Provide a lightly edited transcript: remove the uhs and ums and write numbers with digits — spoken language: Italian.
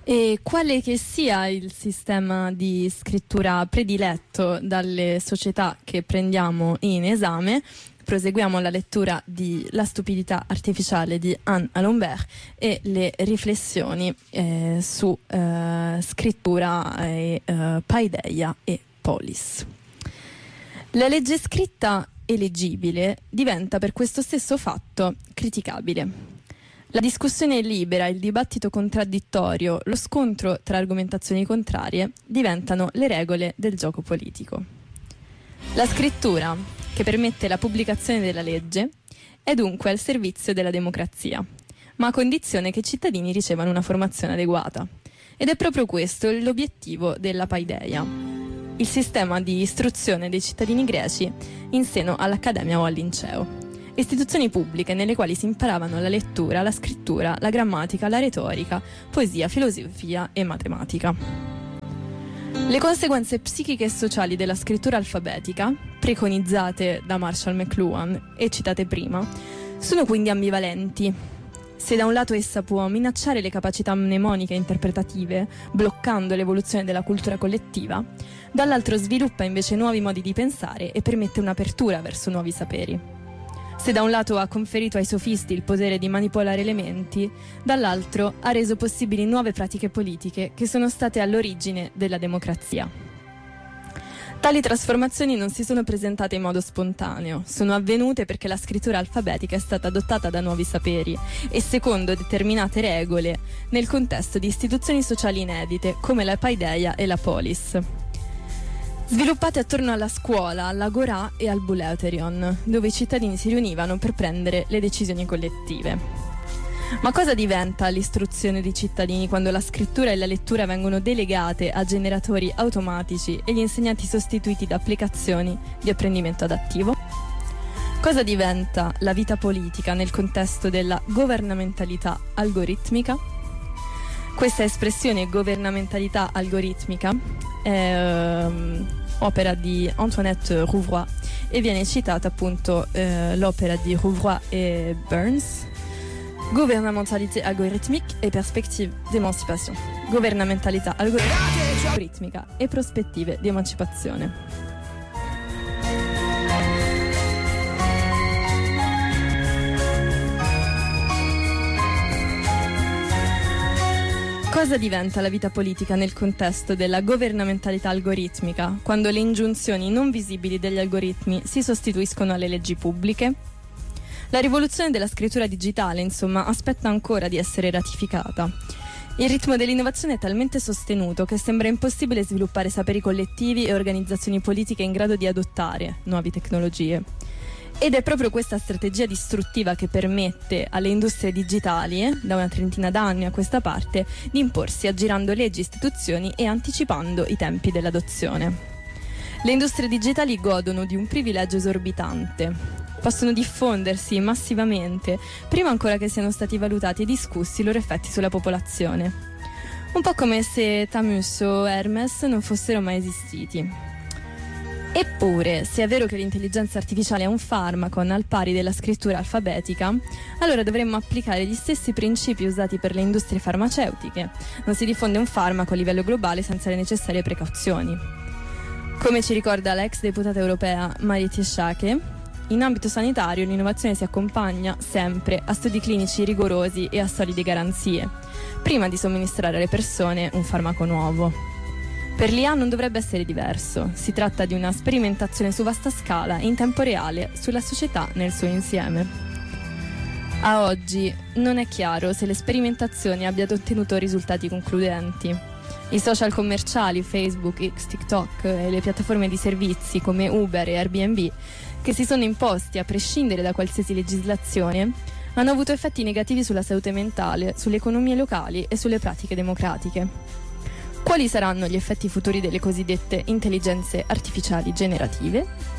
E quale che sia il sistema di scrittura prediletto dalle società che prendiamo in esame, proseguiamo la lettura di La stupidità artificiale di Anne Alembert e le riflessioni su scrittura, paideia e polis. La legge scritta e leggibile diventa per questo stesso fatto criticabile. La discussione libera, il dibattito contraddittorio, lo scontro tra argomentazioni contrarie diventano le regole del gioco politico. La scrittura, che permette la pubblicazione della legge, è dunque al servizio della democrazia, ma a condizione che i cittadini ricevano una formazione adeguata. Ed è proprio questo l'obiettivo della paideia, il sistema di istruzione dei cittadini greci in seno all'accademia o al liceo. Istituzioni pubbliche nelle quali si imparavano la lettura, la scrittura, la grammatica, la retorica, poesia, filosofia e matematica. Le conseguenze psichiche e sociali della scrittura alfabetica, preconizzate da Marshall McLuhan e citate prima, sono quindi ambivalenti. Se da un lato essa può minacciare le capacità mnemoniche e interpretative, bloccando l'evoluzione della cultura collettiva, dall'altro sviluppa invece nuovi modi di pensare e permette un'apertura verso nuovi saperi. Se da un lato ha conferito ai sofisti il potere di manipolare elementi, dall'altro ha reso possibili nuove pratiche politiche che sono state all'origine della democrazia. Tali trasformazioni non si sono presentate in modo spontaneo, sono avvenute perché la scrittura alfabetica è stata adottata da nuovi saperi e secondo determinate regole nel contesto di istituzioni sociali inedite come la paideia e la polis, sviluppate attorno alla scuola, all'agorà e al bouleuterion, dove i cittadini si riunivano per prendere le decisioni collettive. Ma cosa diventa l'istruzione dei cittadini quando la scrittura e la lettura vengono delegate a generatori automatici e gli insegnanti sostituiti da applicazioni di apprendimento adattivo? Cosa diventa la vita politica nel contesto della governamentalità algoritmica? Questa espressione governamentalità algoritmica è opera di Antoinette Rouvroy e viene citata appunto l'opera di Rouvroy e Burns, Gouvernementalité algorithmique et perspective d'émancipation. Governamentalità algoritmica e prospettive di emancipazione. Cosa diventa la vita politica nel contesto della governamentalità algoritmica, quando le ingiunzioni non visibili degli algoritmi si sostituiscono alle leggi pubbliche? La rivoluzione della scrittura digitale, insomma, aspetta ancora di essere ratificata. Il ritmo dell'innovazione è talmente sostenuto che sembra impossibile sviluppare saperi collettivi e organizzazioni politiche in grado di adottare nuove tecnologie. Ed è proprio questa strategia distruttiva che permette alle industrie digitali, da una trentina d'anni a questa parte, di imporsi aggirando leggi, istituzioni e anticipando i tempi dell'adozione. Le industrie digitali godono di un privilegio esorbitante. Possono diffondersi massivamente prima ancora che siano stati valutati e discussi i loro effetti sulla popolazione. Un po' come se Tamus o Hermes non fossero mai esistiti. Eppure, se è vero che l'intelligenza artificiale è un farmaco al pari della scrittura alfabetica, allora dovremmo applicare gli stessi principi usati per le industrie farmaceutiche. Non si diffonde un farmaco a livello globale senza le necessarie precauzioni. Come ci ricorda l'ex deputata europea Marietje Schaake, in ambito sanitario l'innovazione si accompagna sempre a studi clinici rigorosi e a solide garanzie, prima di somministrare alle persone un farmaco nuovo. Per l'IA non dovrebbe essere diverso. Si tratta di una sperimentazione su vasta scala e in tempo reale sulla società nel suo insieme. A oggi non è chiaro se le sperimentazioni abbiano ottenuto risultati concludenti. I social commerciali, Facebook, X, TikTok e le piattaforme di servizi come Uber e Airbnb, che si sono imposti a prescindere da qualsiasi legislazione, hanno avuto effetti negativi sulla salute mentale, sulle economie locali e sulle pratiche democratiche. Quali saranno gli effetti futuri delle cosiddette intelligenze artificiali generative?